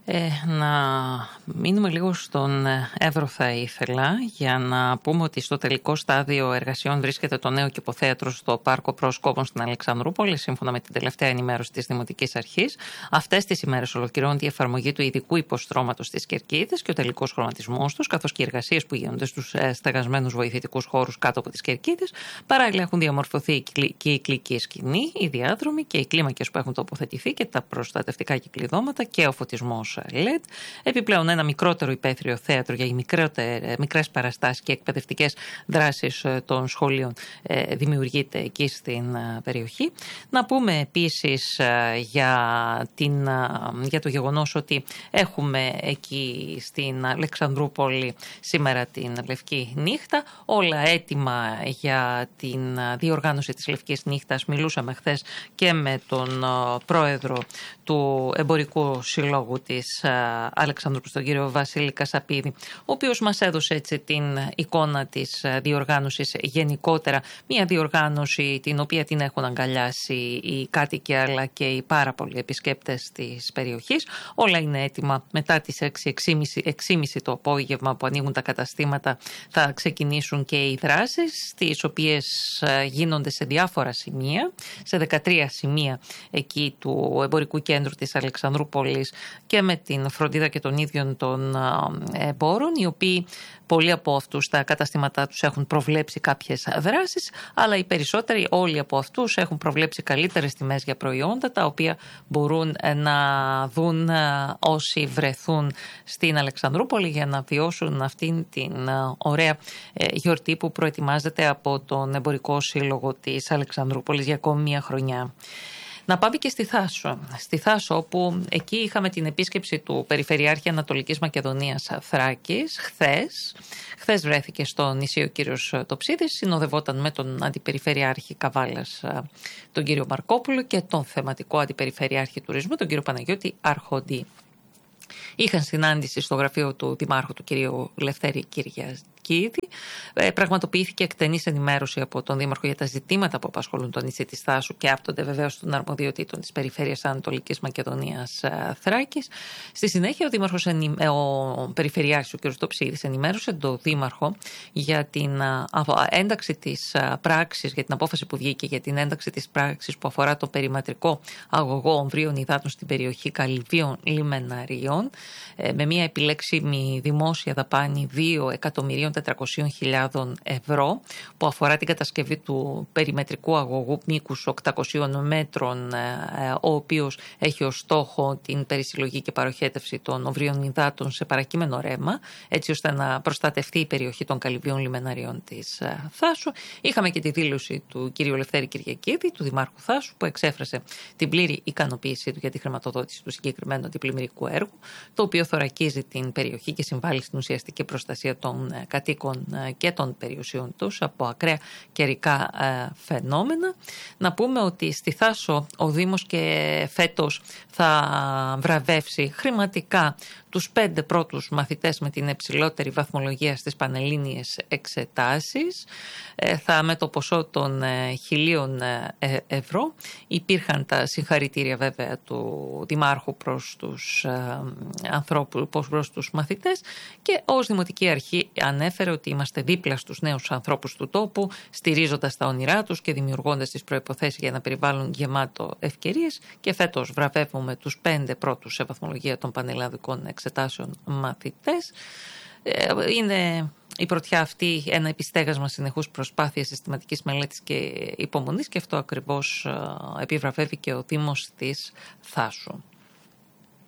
Να μείνουμε λίγο στον Εύρο θα ήθελα, για να πούμε ότι στο τελικό στάδιο εργασιών βρίσκεται το νέο κηποθέατρο στο Πάρκο Προσκόπων στην Αλεξανδρούπολη, σύμφωνα με την τελευταία ενημέρωση της Δημοτικής Αρχής. Αυτές τις ημέρες ολοκληρώνεται η εφαρμογή του ειδικού υποστρώματος της κερκίδας και ο τελικός χρωματισμός τους, καθώς και οι εργασίες που γίνονται στους στεγασμένους βοηθητικούς χώρους κάτω από τις κερκίδες. Παράλληλα, έχουν διαμορφωθεί και η κυκλική σκηνή, οι διάδρομοι και οι κλίμακες που έχουν τοποθετηθεί και τα προστατευτικά κυκλειδώματα και ο φωτισμός LED. Επιπλέον, ένα μικρότερο υπαίθριο θέατρο για μικρές παραστάσεις και εκπαιδευτικές δράσεις των σχολείων δημιουργείται εκεί στην περιοχή. Να πούμε επίσης για το γεγονός ότι έχουμε εκεί στην Αλεξανδρούπολη σήμερα την Λευκή Νύχτα. Όλα έτοιμα για την διοργάνωση της Λευκής Νύχτας. Μιλούσαμε χθες και με τον πρόεδρο του Εμπορικού Συλλόγου της Αλεξανδρούπολης, τον κύριο Βασίλη Κασαπίδη, ο οποίος μας έδωσε έτσι την εικόνα της διοργάνωσης γενικότερα. Μια διοργάνωση την οποία την έχουν αγκαλιάσει οι κάτοικοι αλλά και οι πάρα πολλοί επισκέπτες της περιοχής. Όλα είναι έτοιμα. Μετά τις 6.30 το απόγευμα που ανοίγουν τα καταστήματα θα ξεκινήσουν και οι δράσεις, τις οποίες γίνονται σε διάφορα σημεία, σε 13 σημεία εκεί του Εμπορικού Κέντρου της Αλεξανδρούπολης και με την φροντίδα και των ίδιων των εμπόρων, οι οποίοι πολλοί από αυτούς τα καταστήματά τους έχουν προβλέψει κάποιες δράσεις, αλλά οι περισσότεροι όλοι από αυτούς έχουν προβλέψει καλύτερες τιμές για προϊόντα, τα οποία μπορούν να δουν όσοι βρεθούν στην Αλεξανδρούπολη για να βιώσουν αυτήν την ωραία γιορτή που προετοιμάζεται από τον Εμπορικό Σύλλογο της Αλεξανδρούπολης για ακόμη μια χρονιά. Να πάμε και στη Θάσο. Στη Θάσο, όπου εκεί είχαμε την επίσκεψη του Περιφερειάρχη Ανατολικής Μακεδονίας Θράκης χθες βρέθηκε στο νησί ο κύριος Τοψίδης, συνοδευόταν με τον Αντιπεριφερειάρχη Καβάλας, τον κύριο Μαρκόπουλο, και τον θεματικό Αντιπεριφερειάρχη Τουρισμού, τον κύριο Παναγιώτη Αρχοντή. Είχαν συνάντηση στο γραφείο του Δημάρχου, του κυρίου Λευτέρη Κυριαζίδη. Πραγματοποιήθηκε εκτενής ενημέρωση από τον Δήμαρχο για τα ζητήματα που απασχολούν το νησί της Θάσου και άπτονται βεβαίως των αρμοδιοτήτων της Περιφέρειας Ανατολικής Μακεδονίας Θράκης. Στη συνέχεια, ο Περιφερειάρχης, ο κ. Τοψίδης, ενημέρωσε τον Δήμαρχο για την ένταξη της πράξης, για την απόφαση που βγήκε για την ένταξη της πράξης που αφορά το περιμετρικό αγωγό ομβρίων υδάτων στην περιοχή Καλυβίων Λιμεναρίων, με μια επιλέξιμη δημόσια δαπάνη 2.400.000 ευρώ, που αφορά την κατασκευή του περιμετρικού αγωγού μήκους 800 μέτρων, ο οποίος έχει ως στόχο την περισυλλογή και παροχέτευση των ομβρίων υδάτων σε παρακείμενο ρέμα, έτσι ώστε να προστατευτεί η περιοχή των Καλυβίων Λιμεναρίων της Θάσου. Είχαμε και τη δήλωση του κ. Λευτέρη Κυριακίδη, του Δημάρχου Θάσου, που εξέφρασε την πλήρη ικανοποίησή του για τη χρηματοδότηση του συγκεκριμένου αντιπλημμυρικού έργου, το οποίο θωρακίζει την περιοχή και συμβάλλει στην ουσιαστική προστασία των κατοίκων και των περιουσιών τους από ακραία καιρικά φαινόμενα. Να πούμε ότι στη Θάσο ο Δήμος και φέτος θα βραβεύσει χρηματικά τους 5 πρώτους μαθητές με την υψηλότερη βαθμολογία στις πανελλήνιες εξετάσεις, με το ποσό των 1.000 ευρώ. Υπήρχαν τα συγχαρητήρια βέβαια του Δημάρχου προς τους ανθρώπους, προς τους μαθητές, και ως Δημοτική Αρχή ανέφερε ότι είμαστε δίπλα στους νέους ανθρώπους του τόπου, στηρίζοντας τα όνειρά τους και δημιουργώντας τις προϋποθέσεις για ένα περιβάλλον γεμάτο ευκαιρίες, και φέτος βραβεύουμε τους 5 πρώτους σε βαθμολογία των πανελλαδικών εξετάσεων μαθητές. Είναι η πρωτιά αυτή ένα επιστέγασμα συνεχούς προσπάθειας συστηματικής μελέτης και υπομονής, και αυτό ακριβώς επιβραβεύει και ο Δήμος της Θάσου.